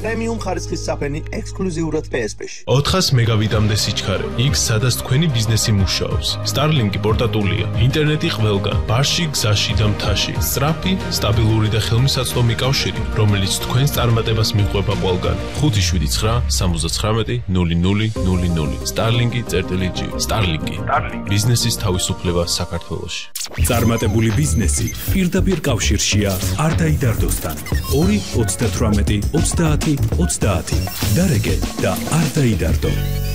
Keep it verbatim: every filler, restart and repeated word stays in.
პრემიუმ ხარისხის საფენი ექსკლუზიურად პი ეს პი-ში. ოთხას მეგაბიტამდე სიჩქარე. იქ სადაც თქვენი ბიზნესი მუშაობს. Starlink-ი პორტატულია. ინტერნეტი ყველგან. ბარში, გზაში და მთაში. სწრაფი, სტაბილური და ხელმისაწვდომი კავშირი, რომელიც თქვენს წარმატებას მიყვება ყველგან. ხუთი შვიდი ცხრა სამოცდათხრამეტი ნული ნული ნული ნული. Starlink-ი.gi. Starlink-ი. ბიზნესის თავისუფლება საქართველოში. წარმატებული ბიზნესი პირდაპირ კავშირშია არდა იდარდოსთან. ორი ოცდათვრამეტი ოცდაათი ოცდაათი. დარეგე და არდა იდარდო.